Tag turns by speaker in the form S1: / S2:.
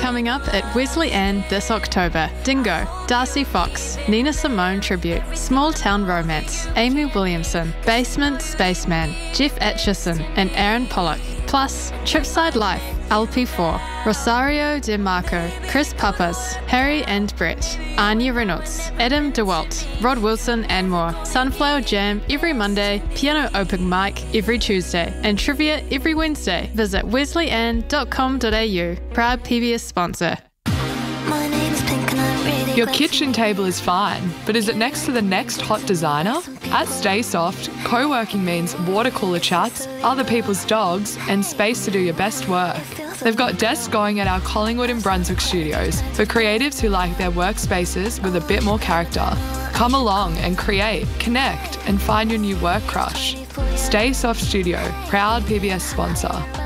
S1: coming up at Wesleyan this October. Dingo, Darcy Fox, Nina Simone Tribute, Small Town Romance, Amy Williamson, Basement Spaceman, Jeff Atchison and Aaron Pollock. Plus, Tripside Life, LP4, Rosario DeMarco, Chris Papas, Harry and Brett, Anya Reynolds, Adam DeWalt, Rod Wilson and more. Sunflower Jam every Monday, piano open mic every Tuesday, and trivia every Wednesday. Visit wesleyan.com.au. Proud PBS sponsor.
S2: My name is Pink and I'm really
S3: Your
S2: glad
S3: kitchen table is fine, but is it next to the next hot designer? At StaySoft, co-working means water cooler chats, other people's dogs, and space to do your best work. They've got desks going at our Collingwood and Brunswick studios for creatives who like their workspaces with a bit more character. Come along and create, connect, and find your new work crush. StaySoft Studio, proud PBS sponsor.